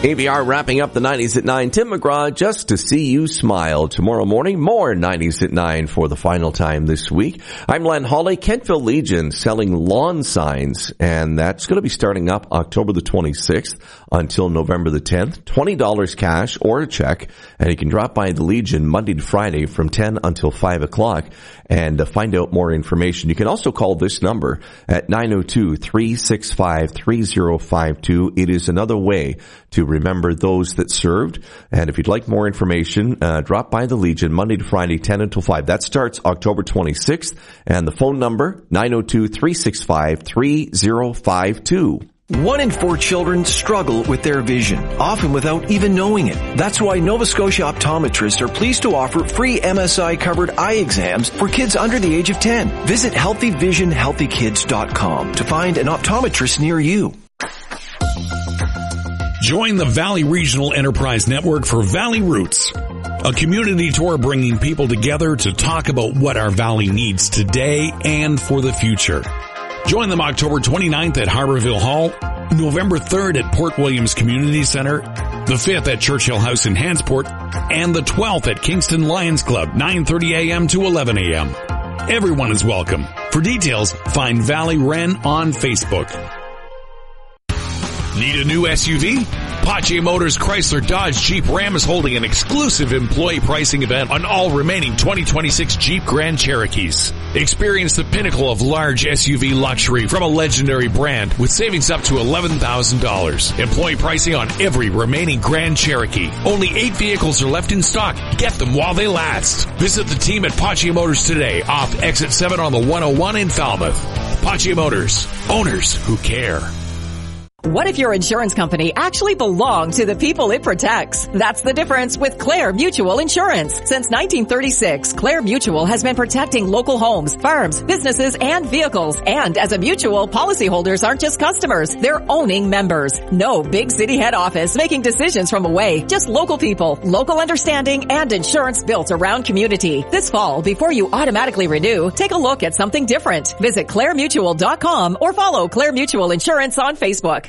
AVR wrapping up the 90s at 9. Tim McGraw, just to see you smile. Tomorrow morning, more 90s at 9 for the final time this week. I'm Len Hawley, Kentville Legion, selling lawn signs, and that's going to be starting up October the 26th until November the 10th. $20 cash or a check, and you can drop by the Legion Monday to Friday from 10 until 5 o'clock and find out more information. You can also call this number at 902-365-3052. It is another way to remember those that served. And if you'd like more information, drop by the Legion Monday to Friday, 10 until 5. That starts October 26th. And the phone number, 902-365-3052. 1 in 4 children struggle with their vision, often without even knowing it. That's why Nova Scotia optometrists are pleased to offer free MSI-covered eye exams for kids under the age of 10. Visit healthyvisionhealthykids.com to find an optometrist near you. Join the Valley Regional Enterprise Network for Valley Roots, a community tour bringing people together to talk about what our valley needs today and for the future. Join them October 29th at Harborville Hall, November 3rd at Port Williams Community Center, the 5th at Churchill House in Hansport, and the 12th at Kingston Lions Club, 9:30 a.m. to 11 a.m. Everyone is welcome. For details, find Valley Ren on Facebook. Need a new SUV? Pache Motors Chrysler Dodge Jeep Ram is holding an exclusive employee pricing event on all remaining 2026 Jeep Grand Cherokees. Experience the pinnacle of large SUV luxury from a legendary brand with savings up to $11,000. Employee pricing on every remaining Grand Cherokee. Only 8 vehicles are left in stock. Get them while they last. Visit the team at Pache Motors today off Exit 7 on the 101 in Falmouth. Pache Motors. Owners who care. What if your insurance company actually belonged to the people it protects? That's the difference with Clare Mutual Insurance. Since 1936, Clare Mutual has been protecting local homes, farms, businesses, and vehicles. And as a mutual, policyholders aren't just customers, they're owning members. No big city head office making decisions from away. Just local people, local understanding, and insurance built around community. This fall, before you automatically renew, take a look at something different. Visit ClareMutual.com or follow Clare Mutual Insurance on Facebook.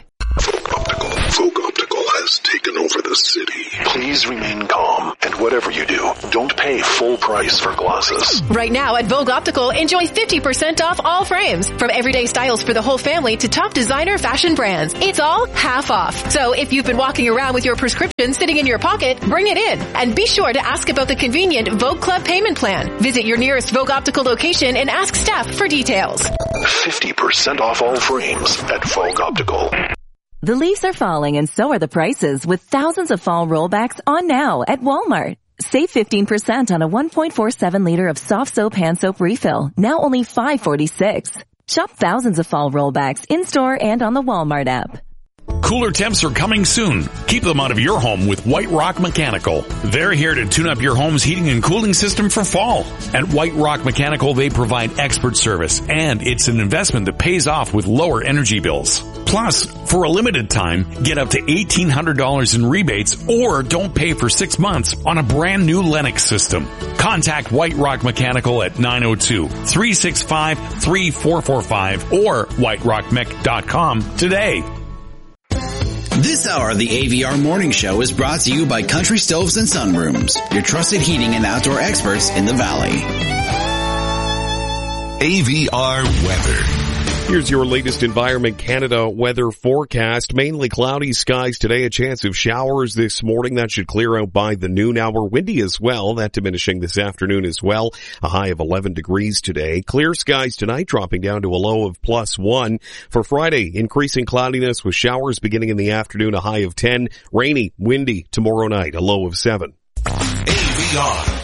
Folk Optical has taken over the city. Please remain calm, and whatever you do, don't pay full price for glasses. Right now at Vogue Optical, enjoy 50% off all frames. From everyday styles for the whole family to top designer fashion brands. It's all half off. So if you've been walking around with your prescription sitting in your pocket, bring it in. And be sure to ask about the convenient Vogue Club payment plan. Visit your nearest Vogue Optical location and ask staff for details. 50% off all frames at Vogue Optical. The leaves are falling and so are the prices with thousands of fall rollbacks on now at Walmart. Save 15% on a 1.47 liter of soft soap hand soap refill, now only $5.46. Shop thousands of fall rollbacks in-store and on the Walmart app. Cooler temps are coming soon. Keep them out of your home with White Rock Mechanical. They're here to tune up your home's heating and cooling system for fall. At White Rock Mechanical, they provide expert service, and it's an investment that pays off with lower energy bills. Plus, for a limited time, get up to $1,800 in rebates or don't pay for 6 months on a brand new Lennox system. Contact White Rock Mechanical at 902-365-3445 or whiterockmech.com today. This hour of the AVR Morning Show is brought to you by Country Stoves and Sunrooms, your trusted heating and outdoor experts in the Valley. AVR weather. Here's your latest Environment Canada weather forecast. Mainly cloudy skies today, a chance of showers this morning. That should clear out by the noon hour. Windy as well, that diminishing this afternoon as well. A high of 11 degrees today. Clear skies tonight, dropping down to a low of +1. For Friday, increasing cloudiness with showers beginning in the afternoon, a high of 10. Rainy, windy tomorrow night, a low of 7. AVR.